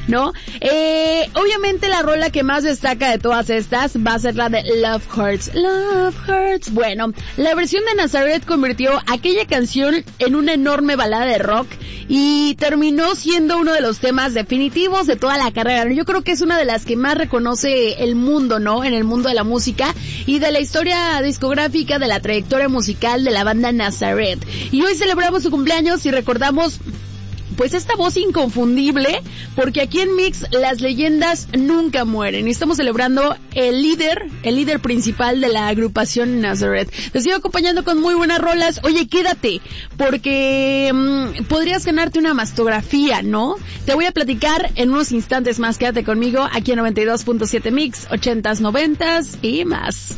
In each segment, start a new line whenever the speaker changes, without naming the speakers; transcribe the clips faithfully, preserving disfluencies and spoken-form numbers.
¿no? Eh, obviamente la rola que más destaca de todas estas va a ser la de Love Hurts. Love Hurts. Bueno, la versión de Nazareth convirtió aquella canción en una enorme balada de rock y terminó siendo uno de los temas definitivos de toda la carrera. Yo creo que es una de las que más reconoce el mundo, ¿no? En el mundo de la música y de la historia discográfica, de la trayectoria musical de la banda Nazareth. Y hoy celebramos su cumpleaños y recordamos pues esta voz inconfundible, porque aquí en Mix las leyendas nunca mueren. Y estamos celebrando el líder, el líder principal de la agrupación Nazareth. Te sigo acompañando con muy buenas rolas. Oye, quédate, porque mmm, podrías ganarte una mastografía, ¿no? Te voy a platicar en unos instantes más. Quédate conmigo aquí en noventa y dos punto siete Mix, ochentas, noventas y más.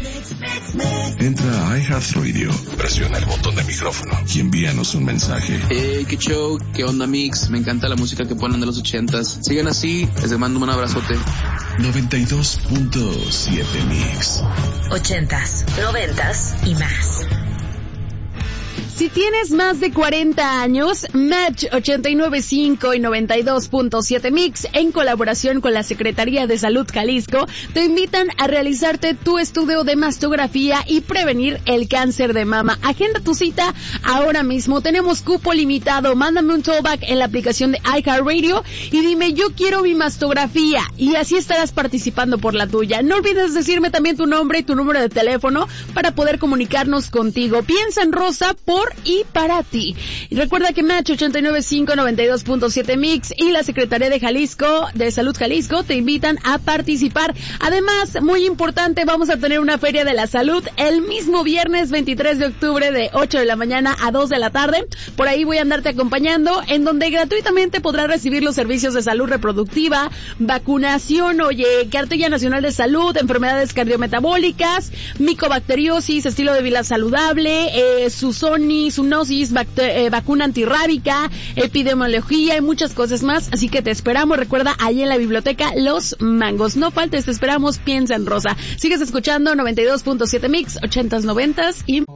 Entra a iHeartRadio, presiona el botón de micrófono y envíanos un mensaje.
Hey, qué show, qué onda Mix, me encanta la música que ponen de los ochentas. Sigan así, les mando un abrazote.
noventa y dos punto siete Mix.
Ochentas, noventas y más.
Si tienes más de cuarenta años, Match ochenta y nueve punto cinco y noventa y dos punto siete Mix, en colaboración con la Secretaría de Salud Jalisco, te invitan a realizarte tu estudio de mastografía y prevenir el cáncer de mama. Agenda tu cita ahora mismo. Tenemos cupo limitado. Mándame un callback en la aplicación de iHeartRadio y dime, yo quiero mi mastografía, y así estarás participando por la tuya. No olvides decirme también tu nombre y tu número de teléfono para poder comunicarnos contigo. Piensa en Rosa por y para ti. Y recuerda que Match ochenta y nueve punto cinco, noventa y dos punto siete Mix y la Secretaría de Jalisco, de Salud Jalisco, te invitan a participar. Además, muy importante, vamos a tener una feria de la salud el mismo viernes veintitrés de octubre de ocho de la mañana a dos de la tarde. Por ahí voy a andarte acompañando, en donde gratuitamente podrás recibir los servicios de salud reproductiva, vacunación, oye, cartilla nacional de salud, enfermedades cardiometabólicas, micobacteriosis, estilo de vida saludable, eh, Susoni, zoonosis, eh, vacuna antirrábica, epidemiología y muchas cosas más. Así que te esperamos, recuerda, ahí en la biblioteca Los Mangos. No faltes, te esperamos, piensa en Rosa. Sigues escuchando noventa y dos punto siete Mix, ochentas, noventas y...